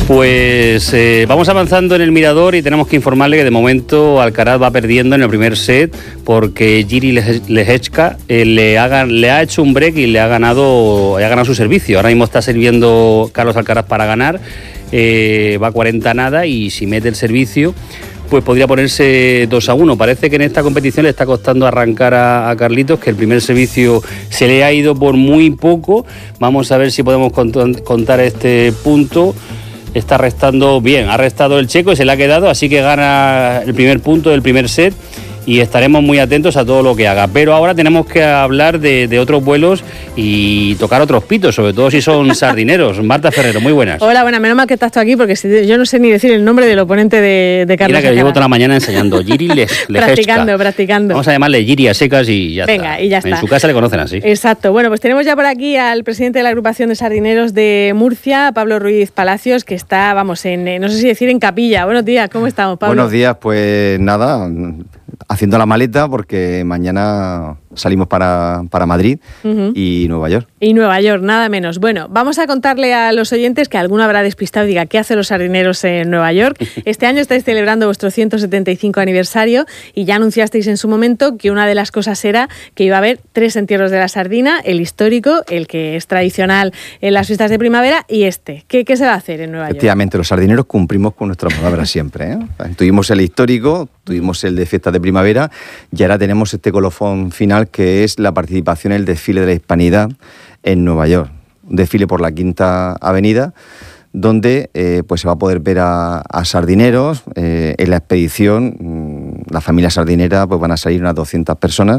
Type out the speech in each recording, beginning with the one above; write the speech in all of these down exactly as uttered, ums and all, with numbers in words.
Pues eh, vamos avanzando en el mirador y tenemos que informarle que de momento Alcaraz va perdiendo en el primer set porque Jiri Lehecka eh, le, ha, le ha hecho un break y le ha ganado, ha ganado su servicio. Ahora mismo está sirviendo Carlos Alcaraz para ganar, eh, va cuarenta nada y si mete el servicio pues podría ponerse dos a uno. Parece que en esta competición le está costando arrancar a, a Carlitos, que el primer servicio se le ha ido por muy poco. Vamos a ver si podemos cont- contar este punto. Está restando bien, ha restado el checo y se le ha quedado, así que gana el primer punto del primer set y estaremos muy atentos a todo lo que haga. Pero ahora tenemos que hablar de, de otros vuelos y tocar otros pitos, sobre todo si son sardineros. Marta Ferrero, muy buenas. Hola, buenas, menos mal que estás tú aquí porque si, yo no sé ni decir el nombre del oponente de, de Carlos. Mira que llevo toda la mañana enseñando, Jiri Lehecka. Practicando, practicando. Vamos a llamarle Jiri a secas y ya Venga, está. y ya está. En su casa le conocen así. Exacto. Bueno, pues tenemos ya por aquí al presidente de la agrupación de sardineros de Murcia, Pablo Ruiz Palacios, que está, vamos, en, no sé si decir en capilla. Buenos días, ¿cómo estamos, Pablo? Buenos días, pues nada, haciendo la maleta porque mañana salimos para, para Madrid uh-huh. y Nueva York. Y Nueva York, nada menos. Bueno, vamos a contarle a los oyentes que alguno habrá despistado y diga, ¿qué hacen los sardineros en Nueva York? Este año estáis celebrando vuestro ciento setenta y cinco aniversario y ya anunciasteis en su momento que una de las cosas era que iba a haber tres entierros de la sardina, el histórico, el que es tradicional en las fiestas de primavera y este. ¿Qué, qué se va a hacer en Nueva York? Efectivamente, los sardineros cumplimos con nuestra palabra siempre, ¿eh? Tuvimos el histórico, tuvimos el de fiestas de primavera y ahora tenemos este colofón final que es la participación en el desfile de la Hispanidad en Nueva York. Un desfile por la Quinta Avenida donde eh, pues se va a poder ver a, a sardineros. Eh, en la expedición, mmm, la familia sardinera, pues van a salir unas doscientas personas.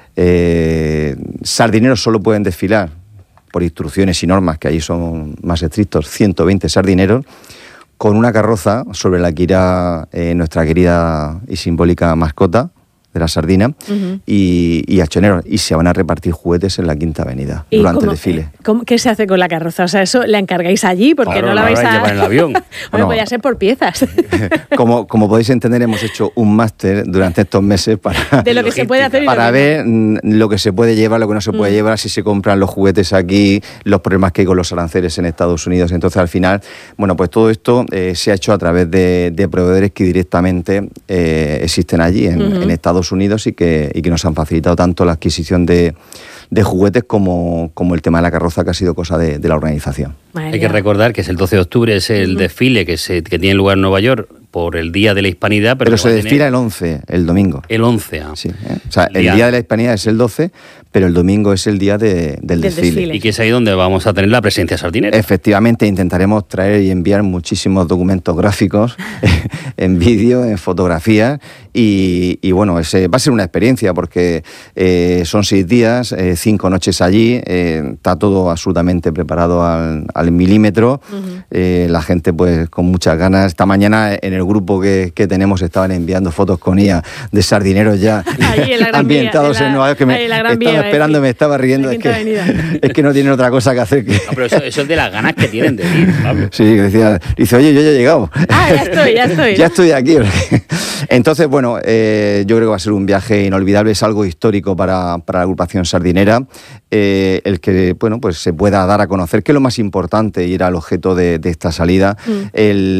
Eh, sardineros solo pueden desfilar, por instrucciones y normas que allí son más estrictos, ciento veinte sardineros, con una carroza sobre la que irá eh, nuestra querida y simbólica mascota de la sardina uh-huh. y, y achoneros, y se van a repartir juguetes en la Quinta Avenida durante cómo, el desfile. ¿cómo, ¿Qué se hace con la carroza? O sea, ¿eso la encargáis allí? Porque claro, no la vais a llevar en el avión. Bueno, bueno, podría ser por piezas. como, como podéis entender, hemos hecho un máster durante estos meses para, de lo que se puede hacer y para lo ver no. lo que se puede llevar, lo que no se puede mm. llevar, si se compran los juguetes aquí, los problemas que hay con los aranceles en Estados Unidos. Entonces, al final, bueno, pues todo esto eh, se ha hecho a través de, de proveedores que directamente eh, existen allí en, uh-huh. en Estados Unidos y que y que nos han facilitado tanto la adquisición de, de juguetes como, como el tema de la carroza, que ha sido cosa de, de la organización. Madre Hay que recordar que es el doce de octubre, es el uh-huh. desfile que, se, que tiene lugar en Nueva York por el Día de la Hispanidad. Pero, pero se desfila el once, el domingo. El once, ah. Sí, ¿eh? O sea, el día. día de la Hispanidad es el doce, pero el domingo es el día de, del, del desfile. desfile. Y que es ahí donde vamos a tener la presencia sardinera. Efectivamente, intentaremos traer y enviar muchísimos documentos gráficos, en vídeo, en fotografías, y, y bueno, ese va a ser una experiencia porque eh, son seis días, eh, cinco noches allí, eh, está todo absolutamente preparado al, al milímetro, uh-huh. eh, la gente pues con muchas ganas. Esta mañana en el grupo que, que tenemos estaban enviando fotos con I A de sardineros ya en ambientados vía, en, la, en Nueva York, que me estaba vía, esperando, sí. me estaba riendo, es que, es que no tienen otra cosa que hacer que... No, pero eso, eso es de las ganas que tienen de ir, Pablo. Sí, decía, dice, oye, yo ya he llegado. Ah, ya estoy, ya estoy. ya estoy aquí. Entonces, bueno, eh, yo creo que va a ser un viaje inolvidable, es algo histórico para, para la agrupación sardinera, eh, el que, bueno, pues se pueda dar a conocer, que es lo más importante y era el objeto de, de esta salida, mm. el